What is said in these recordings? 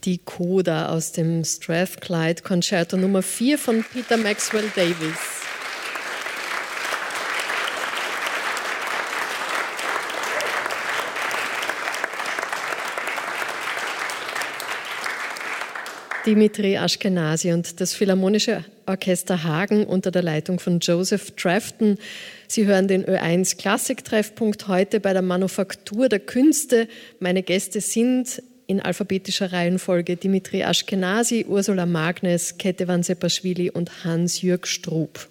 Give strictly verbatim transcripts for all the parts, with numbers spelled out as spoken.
die Coda aus dem Strathclyde Concerto Nummer vier von Peter Maxwell Davies. Dimitri Ashkenazy und das Philharmonische Orchester Hagen unter der Leitung von Joseph Trafton. Sie hören den Ö eins Klassik-Treffpunkt heute bei der Manufaktur der Künste. Meine Gäste sind in alphabetischer Reihenfolge Dimitri Ashkenazy, Ursula Magnes, Ketevan Sepashvili und Hans-Jürg Strub.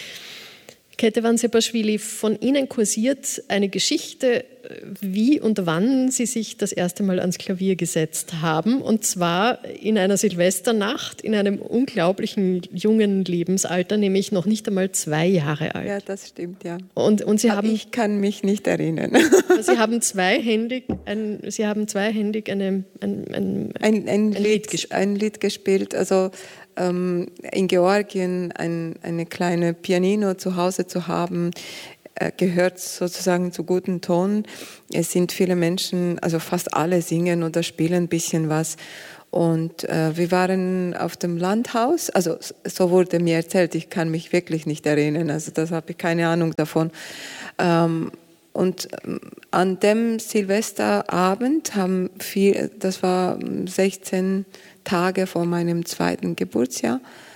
Ketevan Sepashvili, von Ihnen kursiert eine Geschichte, wie und wann Sie sich das erste Mal ans Klavier gesetzt haben. Und zwar in einer Silvesternacht in einem unglaublichen jungen Lebensalter, nämlich noch nicht einmal zwei Jahre alt. Ja, das stimmt, ja. Und, und Sie Aber haben, ich kann mich nicht erinnern. Sie haben zweihändig, ein, Sie haben zweihändig eine, ein, ein, ein, ein, ein Lied, Lied gespielt. Ein Lied gespielt. Also ähm, in Georgien ein, eine kleine Pianino zu Hause zu haben, gehört sozusagen zu gutem Ton. Es sind viele Menschen, also fast alle singen oder spielen ein bisschen was. Und äh, wir waren auf dem Landhaus, also so wurde mir erzählt, ich kann mich wirklich nicht erinnern, also das habe ich keine Ahnung davon. Ähm, und ähm, an dem Silvesterabend haben viel, das war sechzehn Tage vor meinem zweiten Geburtsjahr,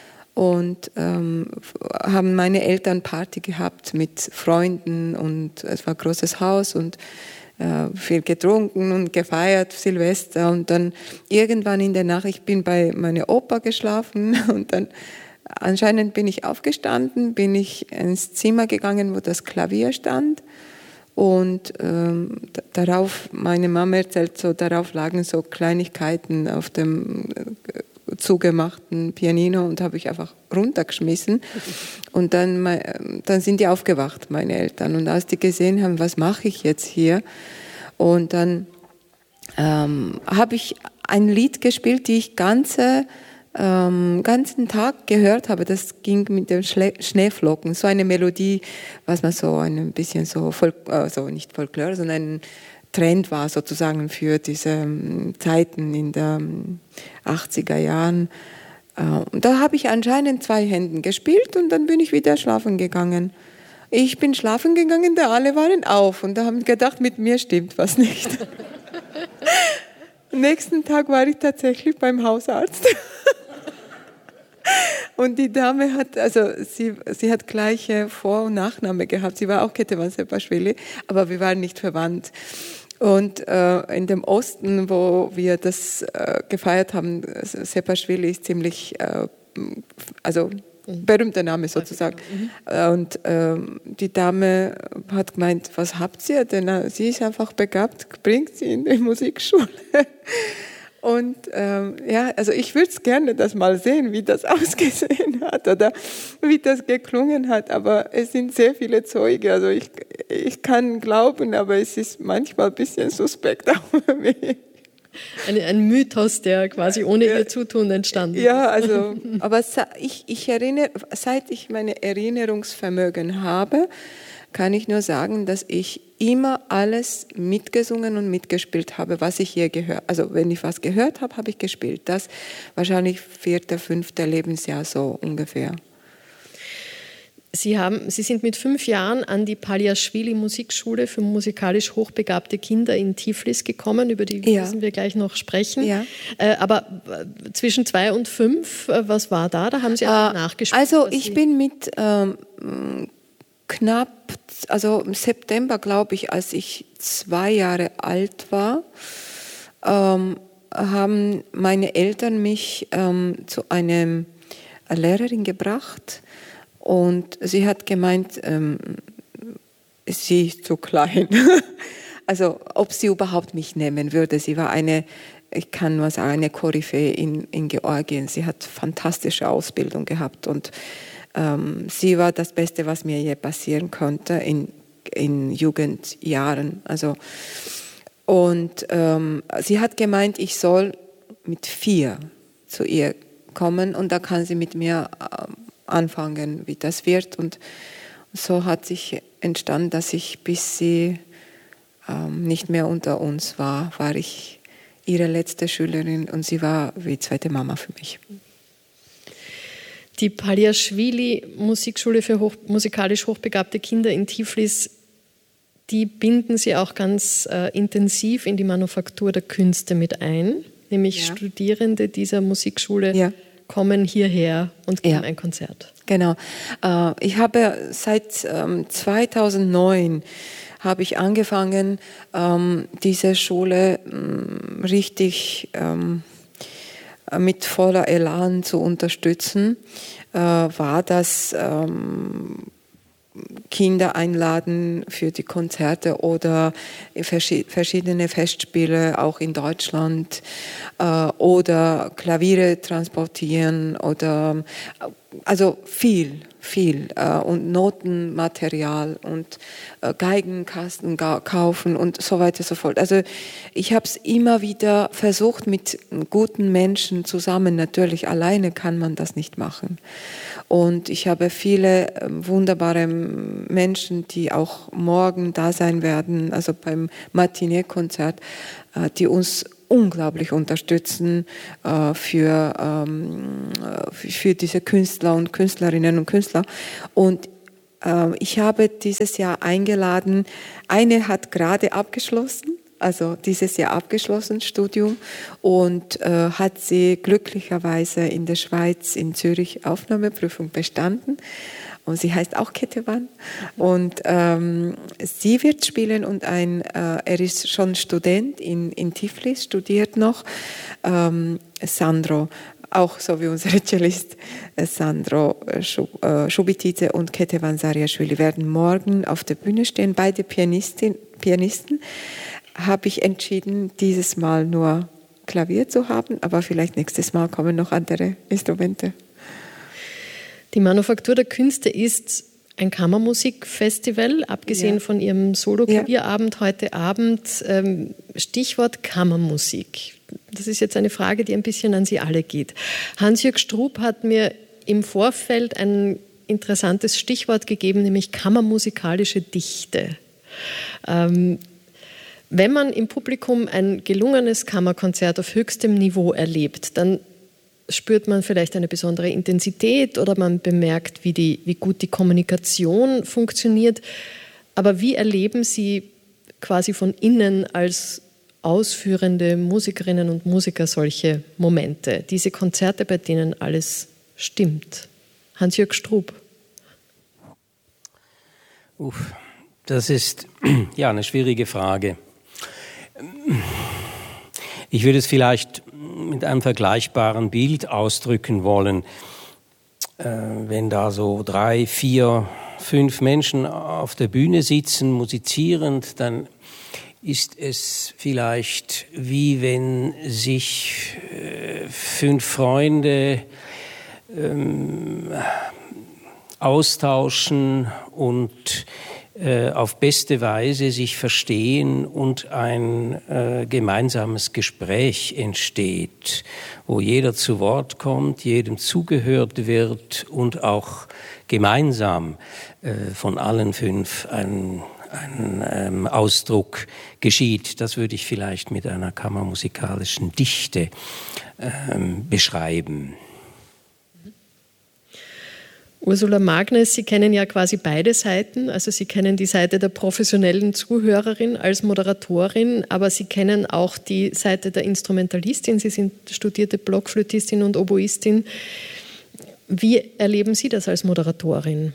und ähm, haben meine Eltern Party gehabt mit Freunden und es war ein großes Haus und äh, viel getrunken und gefeiert, Silvester, und dann irgendwann in der Nacht, ich bin bei meiner Opa geschlafen und dann anscheinend bin ich aufgestanden, bin ich ins Zimmer gegangen, wo das Klavier stand, und ähm, darauf, meine Mama erzählt, so, darauf lagen so Kleinigkeiten auf dem äh, zugemachten Pianino, und habe ich einfach runtergeschmissen. Und dann, dann sind die aufgewacht, meine Eltern. Und als die gesehen haben, was mache ich jetzt hier? Und dann ähm, habe ich ein Lied gespielt, die ich ganze, ähm, ganzen Tag gehört habe. Das ging mit dem Schle- Schneeflocken. So eine Melodie, was man so ein bisschen so, Folk- also nicht Folklore, sondern ein Trend war sozusagen für diese Zeiten in den achtziger Jahren. Und da habe ich anscheinend zwei Händen gespielt und dann bin ich wieder schlafen gegangen. Ich bin schlafen gegangen, da alle waren auf, und da haben gedacht, mit mir stimmt was nicht. Am nächsten Tag war ich tatsächlich beim Hausarzt. Und die Dame hat, also sie, sie hat gleiche Vor- und Nachname gehabt. Sie war auch Ketevan Sepashvili, aber wir waren nicht verwandt. Und äh, in dem Osten, wo wir das äh, gefeiert haben, Sepashvili ist ziemlich, äh, also berühmter Name sozusagen. Mhm. Und äh, die Dame hat gemeint, was habt ihr denn? Sie ist einfach begabt, bringt sie in die Musikschule. Und ähm, ja, also ich würde es gerne das mal sehen, wie das ausgesehen hat oder wie das geklungen hat, aber es sind sehr viele Zeuge, also ich, ich kann glauben, aber es ist manchmal ein bisschen suspekt auch für mich. Ein, ein Mythos, der quasi ohne ja, ihr Zutun entstanden ist. Ja, also, aber ich, ich erinnere, seit ich meine Erinnerungsvermögen habe, kann ich nur sagen, dass ich immer alles mitgesungen und mitgespielt habe, was ich je gehört. Also wenn ich was gehört habe, habe ich gespielt. Das wahrscheinlich vierte, fünfte Lebensjahr so ungefähr. Sie, haben, Sie sind mit fünf Jahren an die Paljaschwili Musikschule für musikalisch hochbegabte Kinder in Tiflis gekommen, über die ja. müssen wir gleich noch sprechen. Ja. Äh, aber zwischen zwei und fünf, äh, was war da? Da haben Sie auch äh, nachgespielt. Also ich Sie bin mit ähm, knapp, also im September, glaube ich, als ich zwei Jahre alt war, ähm, haben meine Eltern mich ähm, zu einer Lehrerin gebracht, und sie hat gemeint, ähm, sie ist zu klein. Also ob sie überhaupt mich nehmen würde. Sie war eine, ich kann nur sagen, eine Koryphäe in, in Georgien. Sie hat fantastische Ausbildung gehabt, und ähm, sie war das Beste, was mir je passieren konnte in, in Jugendjahren. Also, und ähm, sie hat gemeint, ich soll mit vier zu ihr kommen, und da kann sie mit mir äh, anfangen, wie das wird. Und so hat sich entstanden, dass ich, bis sie ähm, nicht mehr unter uns war, war ich ihre letzte Schülerin und sie war wie zweite Mama für mich. Die Paliashvili Musikschule für hoch, musikalisch hochbegabte Kinder in Tiflis, die binden Sie auch ganz äh, intensiv in die Manufaktur der Künste mit ein. Nämlich ja. Studierende dieser Musikschule ja. kommen hierher und geben ja. ein Konzert. Genau. Äh, ich habe seit ähm, zweitausendneun habe ich angefangen, ähm, diese Schule ähm, richtig ähm, mit voller Elan zu unterstützen. Äh, war das ähm, Kinder einladen für die Konzerte oder verschiedene Festspiele auch in Deutschland äh, oder Klaviere transportieren oder also viel, viel äh, und Notenmaterial und äh, Geigenkasten kaufen und so weiter und so fort. Also ich habe es immer wieder versucht mit guten Menschen zusammen. Natürlich alleine kann man das nicht machen. Und ich habe viele äh, wunderbare Menschen, die auch morgen da sein werden, also beim Matinee-Konzert, äh, die uns unglaublich unterstützen äh, für, ähm, für diese Künstler und Künstlerinnen und Künstler. Und äh, ich habe dieses Jahr eingeladen, eine hat gerade abgeschlossen, also dieses Jahr abgeschlossen, Studium, und äh, hat sie glücklicherweise in der Schweiz, in Zürich, Aufnahmeprüfung bestanden. Und sie heißt auch Ketevan. Und ähm, sie wird spielen und ein, äh, er ist schon Student in, in Tiflis, studiert noch, ähm, Sandro, auch so wie unser Cellist äh, Sandro äh, Shubitice und Ketevan Sariashvili werden morgen auf der Bühne stehen. Beide Pianistin, Pianisten. Habe ich entschieden, dieses Mal nur Klavier zu haben, aber vielleicht nächstes Mal kommen noch andere Instrumente. Die Manufaktur der Künste ist ein Kammermusikfestival, abgesehen ja. von Ihrem Solo-Klavierabend ja. heute Abend. Ähm, Stichwort Kammermusik. Das ist jetzt eine Frage, die ein bisschen an Sie alle geht. Hans-Jörg Strub hat mir im Vorfeld ein interessantes Stichwort gegeben, nämlich kammermusikalische Dichte. Ähm, wenn man im Publikum ein gelungenes Kammerkonzert auf höchstem Niveau erlebt, dann spürt man vielleicht eine besondere Intensität oder man bemerkt, wie, die, wie gut die Kommunikation funktioniert. Aber wie erleben Sie quasi von innen als ausführende Musikerinnen und Musiker solche Momente, diese Konzerte, bei denen alles stimmt? Hans-Jörg Strub. Uff, das ist ja eine schwierige Frage. Ich würde es vielleicht mit einem vergleichbaren Bild ausdrücken wollen. Äh, wenn da so drei, vier, fünf Menschen auf der Bühne sitzen, musizierend, dann ist es vielleicht wie wenn sich äh, fünf Freunde ähm, austauschen und äh, auf beste Weise sich verstehen und ein äh, gemeinsames Gespräch entsteht, wo jeder zu Wort kommt, jedem zugehört wird und auch gemeinsam äh, von allen fünf ein, ein ähm, Ausdruck geschieht. Das würde ich vielleicht mit einer kammermusikalischen Dichte ähm, beschreiben. Ursula Magnes, Sie kennen ja quasi beide Seiten. Also Sie kennen die Seite der professionellen Zuhörerin als Moderatorin, aber Sie kennen auch die Seite der Instrumentalistin. Sie sind studierte Blockflötistin und Oboistin. Wie erleben Sie das als Moderatorin?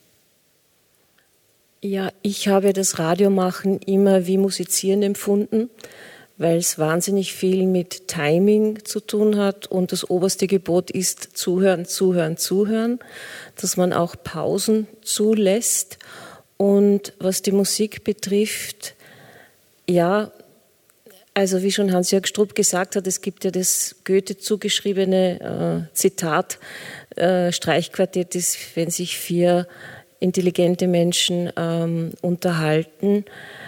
Ja, ich habe das Radiomachen immer wie Musizieren empfunden, weil es wahnsinnig viel mit Timing zu tun hat und das oberste Gebot ist zuhören, zuhören, zuhören, dass man auch Pausen zulässt. Und was die Musik betrifft, ja, also wie schon Hans-Jörg Strub gesagt hat, es gibt ja das Goethe zugeschriebene äh, Zitat, äh, Streichquartett ist, wenn sich vier intelligente Menschen ähm, unterhalten.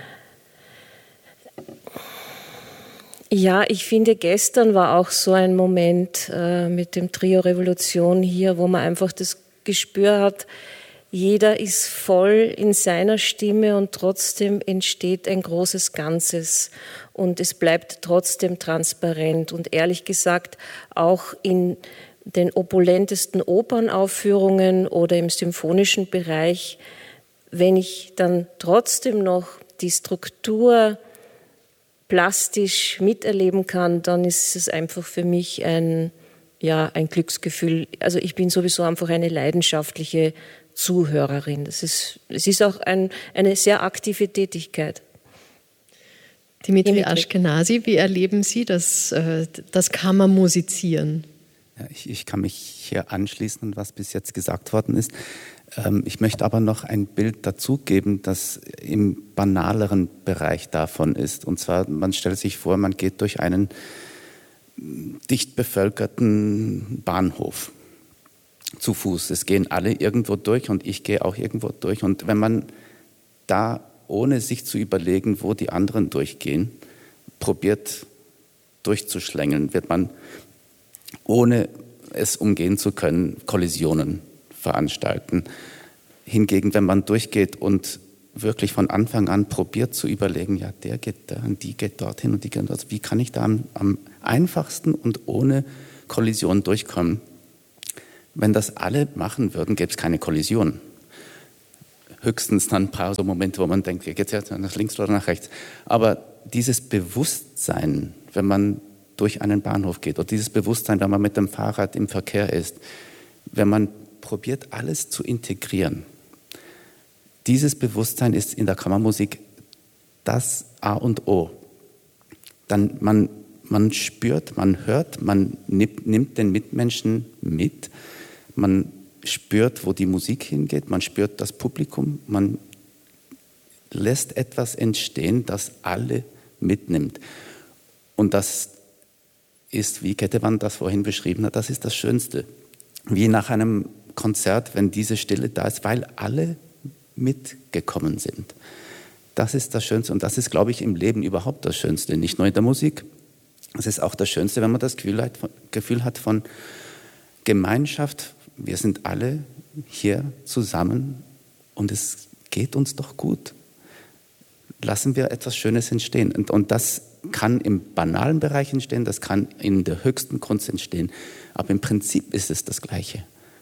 Ja, ich finde, gestern war auch so ein Moment äh, mit dem Trio Revolution hier, wo man einfach das Gespür hat, jeder ist voll in seiner Stimme und trotzdem entsteht ein großes Ganzes und es bleibt trotzdem transparent. Und ehrlich gesagt, auch in den opulentesten Opernaufführungen oder im symphonischen Bereich, wenn ich dann trotzdem noch die Struktur plastisch miterleben kann, dann ist es einfach für mich ein, ja, ein Glücksgefühl. Also ich bin sowieso einfach eine leidenschaftliche Zuhörerin. Das ist, es ist auch ein, eine sehr aktive Tätigkeit. Dimitri, Dimitri Ashkenazi, wie erleben Sie das, das Kammermusizieren? Ja, ich, ich kann mich hier anschließen, was bis jetzt gesagt worden ist. Ähm, ich möchte aber noch ein Bild dazugeben, das im banaleren Bereich davon ist. Und zwar, man stellt sich vor, man geht durch einen dicht bevölkerten Bahnhof zu Fuß. Es gehen alle irgendwo durch und ich gehe auch irgendwo durch. Und wenn man da, ohne sich zu überlegen, wo die anderen durchgehen, probiert durchzuschlängeln, wird man, ohne es umgehen zu können, Kollisionen veranstalten. Hingegen, wenn man durchgeht und wirklich von Anfang an probiert zu überlegen, ja, der geht da und die geht dorthin und die geht dort, wie kann ich da am, am einfachsten und ohne Kollision durchkommen? Wenn das alle machen würden, gäbe es keine Kollision. Höchstens dann ein paar so Momente, wo man denkt, geht es jetzt nach links oder nach rechts. Aber dieses Bewusstsein, wenn man durch einen Bahnhof geht, oder dieses Bewusstsein, wenn man mit dem Fahrrad im Verkehr ist, wenn man probiert, alles zu integrieren, dieses Bewusstsein ist in der Kammermusik das A und O. Dann man, man spürt, man hört, man nimmt, nimmt den Mitmenschen mit, man spürt, wo die Musik hingeht, man spürt das Publikum, man lässt etwas entstehen, das alle mitnimmt. Und das ist, wie Kettemann das vorhin beschrieben hat, das ist das Schönste. Wie nach einem Konzert, wenn diese Stille da ist, weil alle mitgekommen sind. Das ist das Schönste und das ist, glaube ich, im Leben überhaupt das Schönste, nicht nur in der Musik. Es ist auch das Schönste, wenn man das Gefühl hat, Gefühl hat von Gemeinschaft. Wir sind alle hier zusammen und es geht uns doch gut. Lassen wir etwas Schönes entstehen. Und, und das kann im banalen Bereich entstehen, das kann in der höchsten Kunst entstehen. Aber im Prinzip ist es das Gleiche.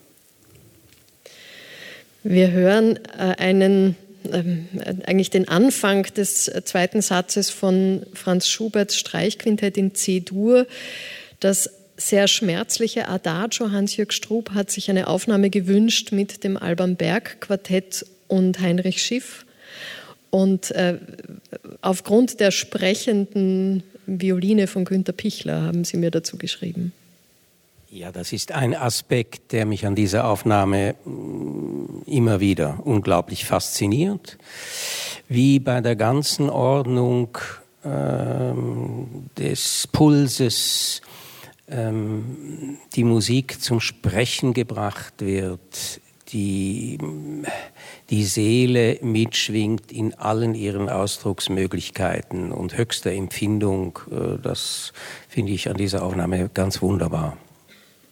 Wir hören äh, einen, ähm, eigentlich den Anfang des zweiten Satzes von Franz Schuberts Streichquintett in C-Dur. Das sehr schmerzliche Adagio. Hans-Jürg Strub hat sich eine Aufnahme gewünscht mit dem Alban Berg Quartett und Heinrich Schiff. Und äh, aufgrund der sprechenden Violine von Günter Pichler haben Sie mir dazu geschrieben. Ja, das ist ein Aspekt, der mich an dieser Aufnahme immer wieder unglaublich fasziniert. Wie bei der ganzen Ordnung ähm, des Pulses ähm, die Musik zum Sprechen gebracht wird, die, die Seele mitschwingt in allen ihren Ausdrucksmöglichkeiten und höchster Empfindung. Das finde ich an dieser Aufnahme ganz wunderbar.